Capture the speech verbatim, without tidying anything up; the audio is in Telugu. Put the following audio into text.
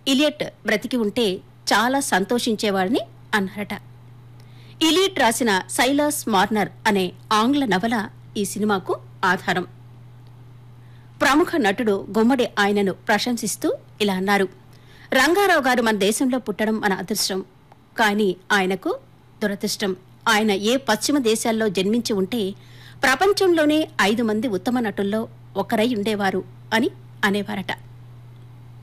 ఇలియట్ బ్రతికి ఉంటే చాలా సంతోషించేవాడిని అన్నారట. ఇలియట్ రాసిన సైలాస్ మార్నర్ అనే ఆంగ్ల నవల ఈ సినిమాకు ఆధారం. ప్రముఖ నటుడు గుమ్మడి ఆయనను ప్రశంసిస్తూ ఇలా అన్నారు: రంగారావు గారు మన దేశంలో పుట్టడం మన అదృష్టం, కానీ ఆయనకు దురదృష్టం. ఆయన ఏ పశ్చిమ దేశాల్లో జన్మించి ఉంటే ప్రపంచంలోనే ఐదు మంది ఉత్తమ నటుల్లో ఒకరై ఉండేవారు అని అనేవారట.